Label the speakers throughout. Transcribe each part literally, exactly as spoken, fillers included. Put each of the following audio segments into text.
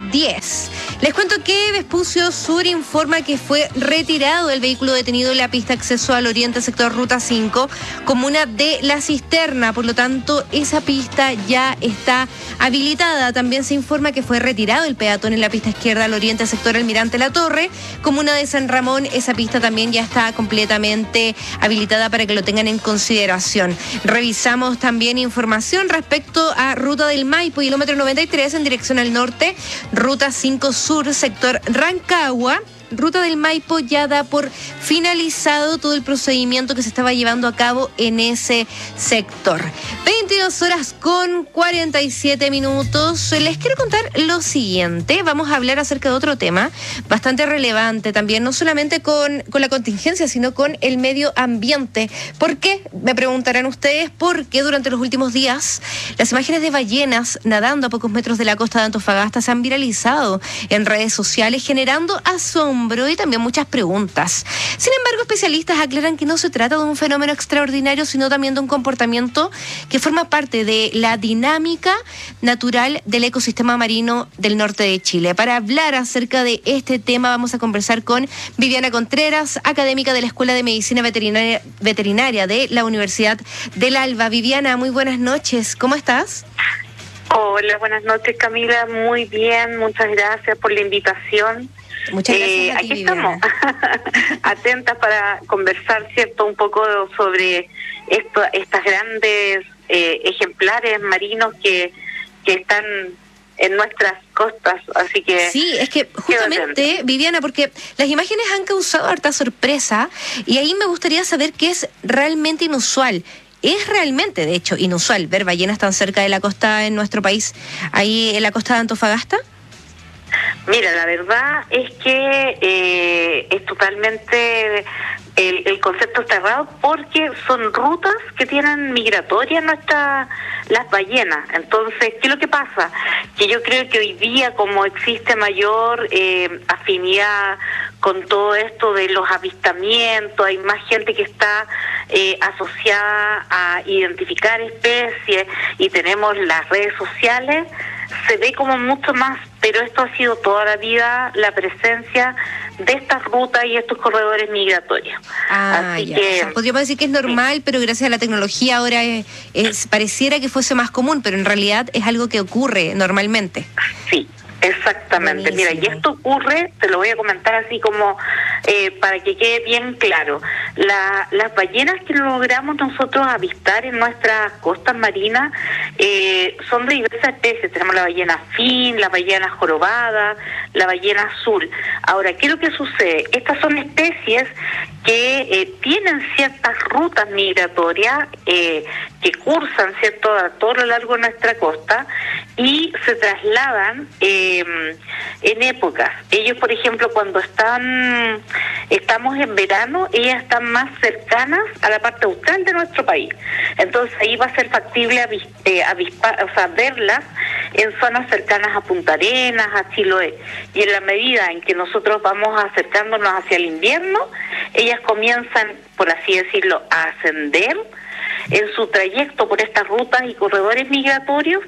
Speaker 1: diez. Les cuento que Vespucio Sur informa que fue retirado el vehículo detenido en la pista acceso al oriente sector Ruta cinco, comuna de La Cisterna. Por lo tanto, esa pista ya está habilitada. También se informa que fue retirado el peatón en la pista izquierda al oriente sector Almirante La Torre, comuna de San Ramón. Esa pista también ya está completamente habilitada para que lo tengan en consideración. Revisamos también información respecto a Ruta del Maipo, kilómetro noventa y tres en dirección al norte, Ruta cinco Sur, sector Rancagua. Ruta del Maipo ya da por finalizado todo el procedimiento que se estaba llevando a cabo en ese sector. veintidós horas con cuarenta y siete minutos. Les quiero contar lo siguiente. Vamos a hablar acerca de otro tema bastante relevante también, no solamente con, con la contingencia, sino con el medio ambiente. ¿Por qué? Me preguntarán ustedes. Porque durante los últimos días las imágenes de ballenas nadando a pocos metros de la costa de Antofagasta se han viralizado en redes sociales, generando asombro y también muchas preguntas. Sin embargo, especialistas aclaran que no se trata de un fenómeno extraordinario, sino también de un comportamiento que forma parte de la dinámica natural del ecosistema marino del norte de Chile. Para hablar acerca de este tema vamos a conversar con Viviana Contreras, académica de la Escuela de Medicina Veterinaria, Veterinaria de la Universidad del Alba. Viviana, muy buenas noches. ¿Cómo estás?
Speaker 2: Hola, buenas noches, Camila. Muy bien, muchas gracias por la invitación.
Speaker 1: Muchas gracias.
Speaker 2: Eh,
Speaker 1: a ti,
Speaker 2: aquí estamos, atentas para conversar, cierto, un poco sobre esto, estas grandes eh, ejemplares marinos que, que están en nuestras costas, así que...
Speaker 1: Sí, es que justamente, Viviana, porque las imágenes han causado harta sorpresa y ahí me gustaría saber qué es realmente inusual. Es realmente, de hecho, inusual ver ballenas tan cerca de la costa en nuestro país, ahí en la costa de Antofagasta.
Speaker 2: Mira, la verdad es que eh, es totalmente el, el concepto cerrado, porque son rutas que tienen migratorias nuestras las ballenas. Entonces, ¿qué es lo que pasa? Que yo creo que hoy día, como existe mayor eh, afinidad con todo esto de los avistamientos, hay más gente que está eh, asociada a identificar especies y tenemos las redes sociales, se ve como mucho más, pero esto ha sido toda la vida la presencia de estas rutas y estos corredores migratorios.
Speaker 1: Ah, Así ya. que, o sea, podríamos decir que es normal, sí, pero gracias a la tecnología ahora es, es, pareciera que fuese más común, pero en realidad es algo que ocurre normalmente.
Speaker 2: Sí. Exactamente. Buenísimo. Mira, y esto ocurre, te lo voy a comentar así como eh, para que quede bien claro. La, las ballenas que logramos nosotros avistar en nuestras costas marinas eh, son de diversas especies. Tenemos la ballena fin, la ballena jorobada, la ballena azul. Ahora, ¿qué es lo que sucede? Estas son especies que eh, tienen ciertas rutas migratorias eh, que cursan, ¿cierto?, a todo lo largo de nuestra costa y se trasladan eh, en épocas. Ellos, por ejemplo, cuando están estamos en verano, ellas están más cercanas a la parte austral de nuestro país. Entonces ahí va a ser factible avis, eh, avispar, o sea, verlas en zonas cercanas a Punta Arenas, a Chiloé. Y en la medida en que nosotros vamos acercándonos hacia el invierno, ellas comienzan, por así decirlo, a ascender en su trayecto por estas rutas y corredores migratorios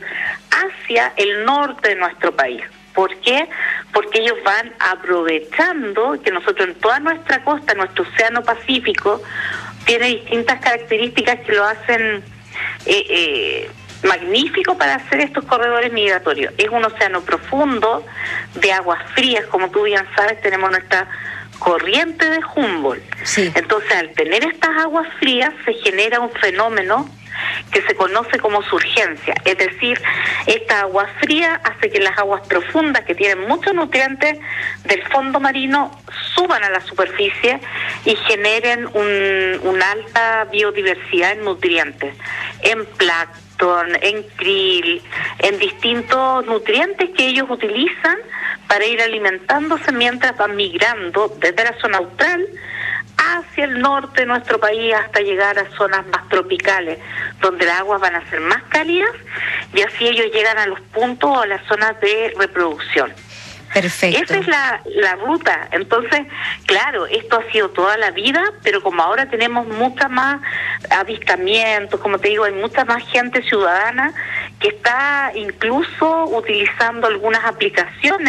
Speaker 2: hacia el norte de nuestro país. ¿Por qué? Porque ellos van aprovechando que nosotros en toda nuestra costa, nuestro océano Pacífico, tiene distintas características que lo hacen eh, eh, magnífico para hacer estos corredores migratorios. Es un océano profundo, de aguas frías, como tú bien sabes, tenemos nuestra corriente de Humboldt. Sí. Entonces, al tener estas aguas frías, se genera un fenómeno que se conoce como surgencia, es decir, esta agua fría hace que las aguas profundas, que tienen muchos nutrientes del fondo marino, suban a la superficie y generen un, una alta biodiversidad en nutrientes, en plancton, en krill, en distintos nutrientes que ellos utilizan para ir alimentándose mientras van migrando desde la zona austral hacia el norte de nuestro país hasta llegar a zonas más tropicales, donde las aguas van a ser más cálidas y así ellos llegan a los puntos o a las zonas de reproducción.
Speaker 1: Perfecto.
Speaker 2: Esa es la, la ruta. Entonces, claro, esto ha sido toda la vida, pero como ahora tenemos mucha más avistamientos, como te digo, hay mucha más gente ciudadana que está incluso utilizando algunas aplicaciones